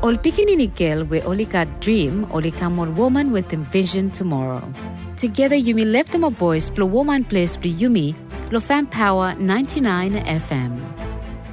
Ol pikinini girl we only got dream, only come on woman with a vision tomorrow. Together Yumi left them a voice, plo woman place plo Yumi, plo fan power 99 FM.